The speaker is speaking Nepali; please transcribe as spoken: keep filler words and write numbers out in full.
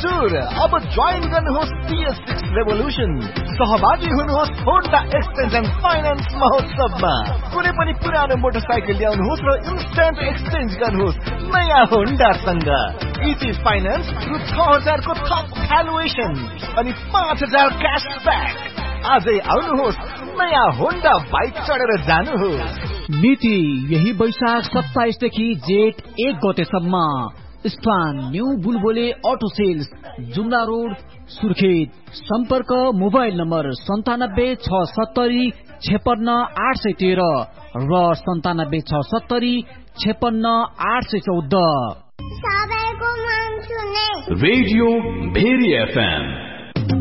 हजुर, अब जोइन गर्नुहोस् P S six Revolution। सहभागी हुनुहोस् होन्डा एक्सचेन्ज एन्ड फाइनान्स महोत्सवमा। कुनै पनि पुरानो मोटरसाइकल ल्याउनुहोस् र इन्स्ट्यान्ट एक्सचेन्ज गर्नुहोस् नयाँ होन्डासँग। इजी फाइनान्स रु छ हजार को थप भ्यालुएसन अनि पाँच हजार क्यासब्याक। आजै आउनुहोस्, नयाँ होन्डा बाइक चढेर जानुहोस्। मिति यही वैशाख सत्ताइस देखि जेठ एक गतेसम्म। स्थान न्यू बुलबुले auto sales, Jumla road, Surkhet. सम्पर्क मोबाइल नम्बर सन्तानब्बे छ सत्तरी छेपन्न आठ सय तेह्र र सन्तानब्बे छ सत्तरी छेपन्न आठ सय चौध। Radio very F am